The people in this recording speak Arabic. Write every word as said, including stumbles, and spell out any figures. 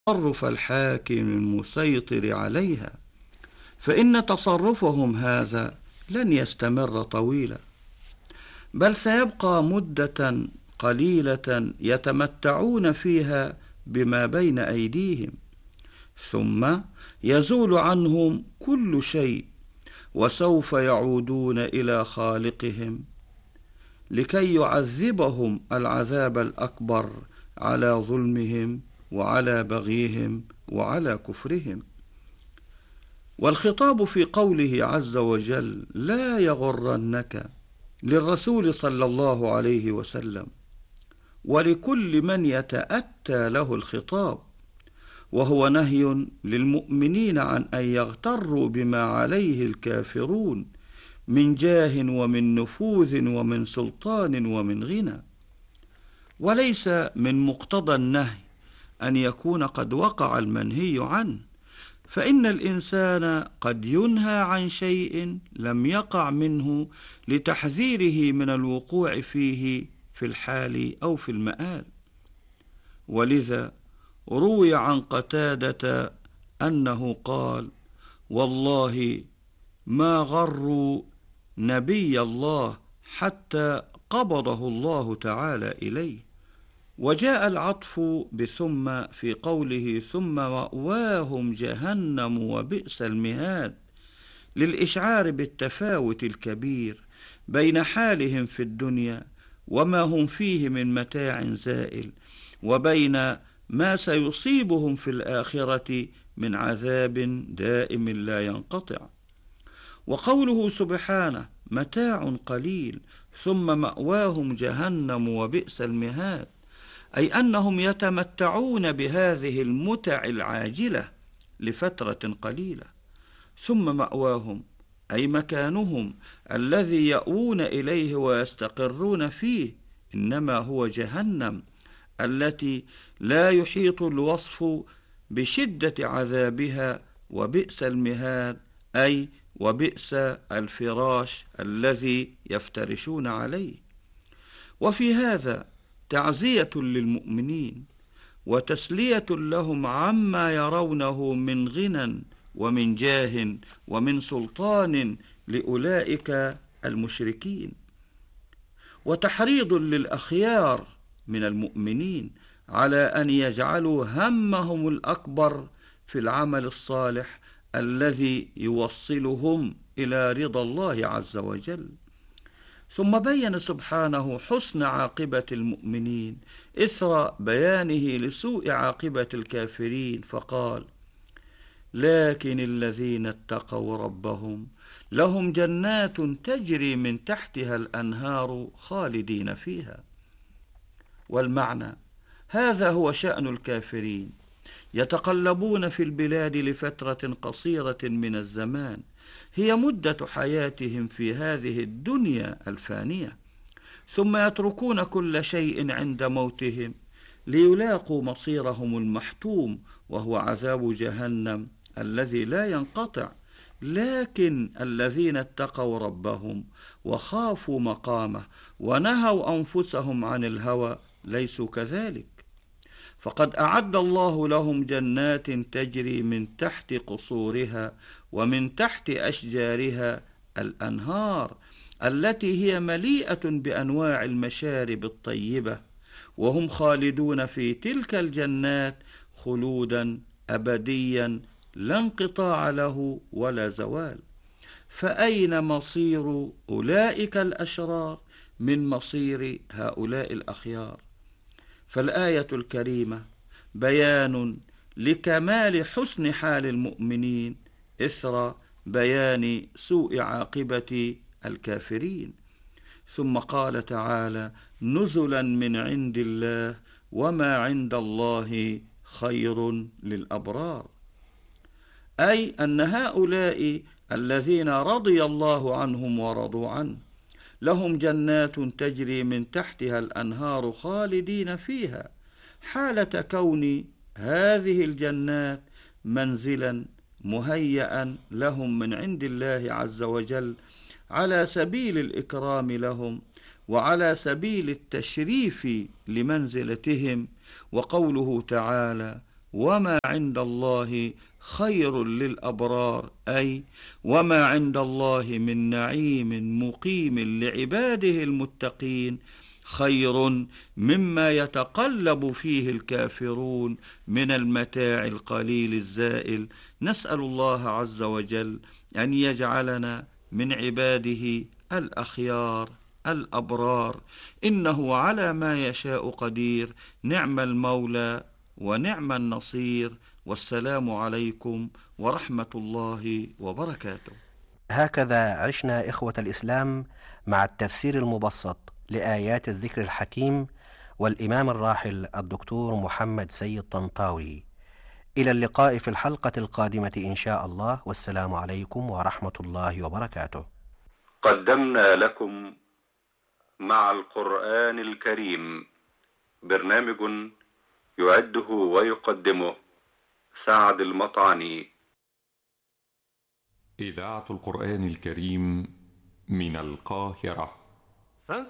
تصرف الحاكم المسيطر عليها، فإن تصرفهم هذا لن يستمر طويلا، بل سيبقى مدة قليلة يتمتعون فيها بما بين أيديهم، ثم يزول عنهم كل شيء، وسوف يعودون إلى خالقهم لكي يعذبهم العذاب الأكبر على ظلمهم وعلى بغيهم وعلى كفرهم. والخطاب في قوله عز وجل لا يغرنك للرسول صلى الله عليه وسلم ولكل من يتأتى له الخطاب، وهو نهي للمؤمنين عن أن يغتروا بما عليه الكافرون من جاه ومن نفوذ ومن سلطان ومن غنى. وليس من مقتضى النهي أن يكون قد وقع المنهي عنه، فإن الإنسان قد ينهى عن شيء لم يقع منه لتحذيره من الوقوع فيه في الحال أو في المآل. ولذا روي عن قتادة أنه قال: والله ما غروا نبي الله حتى قبضه الله تعالى إليه. وجاء العطف بثم في قوله ثم مأواهم جهنم وبئس المهاد، للإشعار بالتفاوت الكبير بين حالهم في الدنيا وما هم فيه من متاع زائل، وبين ما سيصيبهم في الآخرة من عذاب دائم لا ينقطع. وقوله سبحانه متاع قليل ثم مأواهم جهنم وبئس المهاد، أي أنهم يتمتعون بهذه المتع العاجلة لفترة قليلة، ثم مأواهم أي مكانهم الذي يأوون إليه ويستقرون فيه إنما هو جهنم، التي لا يحيط الوصف بشدة عذابها. وبئس المهاد أي وبئس الفراش الذي يفترشون عليه. وفي هذا تعزية للمؤمنين وتسلية لهم عما يرونه من غنى ومن جاه ومن سلطان لأولئك المشركين، وتحريض للأخيار من المؤمنين على أن يجعلوا همهم الأكبر في العمل الصالح الذي يوصلهم إلى رضا الله عز وجل. ثم بين سبحانه حسن عاقبة المؤمنين إثر بيانه لسوء عاقبة الكافرين، فقال: لكن الذين اتقوا ربهم لهم جنات تجري من تحتها الأنهار خالدين فيها. والمعنى هذا هو شأن الكافرين، يتقلبون في البلاد لفترة قصيرة من الزمان هي مدة حياتهم في هذه الدنيا الفانية، ثم يتركون كل شيء عند موتهم ليلاقوا مصيرهم المحتوم، وهو عذاب جهنم الذي لا ينقطع. لكن الذين اتقوا ربهم وخافوا مقامه ونهوا أنفسهم عن الهوى ليسوا كذلك، فقد أعد الله لهم جنات تجري من تحت قصورها ومن تحت أشجارها الأنهار التي هي مليئة بأنواع المشارب الطيبة، وهم خالدون في تلك الجنات خلودا أبديا لا انقطاع له ولا زوال. فأين مصير أولئك الأشرار من مصير هؤلاء الأخيار؟ فالآية الكريمة بيان لكمال حسن حال المؤمنين إثر بيان سوء عاقبة الكافرين. ثم قال تعالى: نزلا من عند الله وما عند الله خير للأبرار، أي أن هؤلاء الذين رضي الله عنهم ورضوا عنه لهم جنات تجري من تحتها الأنهار خالدين فيها، حالة كون هذه الجنات منزلا مهيئا لهم من عند الله عز وجل على سبيل الإكرام لهم وعلى سبيل التشريف لمنزلتهم. وقوله تعالى: وما عند الله خير للأبرار، أي وما عند الله من نعيم مقيم لعباده المتقين خير مما يتقلب فيه الكافرون من المتاع القليل الزائل. نسأل الله عز وجل أن يجعلنا من عباده الأخيار الأبرار، إنه على ما يشاء قدير. نعم المولى ونعم النصير، والسلام عليكم ورحمة الله وبركاته. هكذا عشنا إخوة الإسلام مع التفسير المبسط لآيات الذكر الحكيم والإمام الراحل الدكتور محمد سيد طنطاوي. إلى اللقاء في الحلقة القادمة إن شاء الله، والسلام عليكم ورحمة الله وبركاته. قدمنا لكم مع القرآن الكريم برنامج يعده ويقدمه سعد المطعني. إذاعة القرآن الكريم من القاهرة.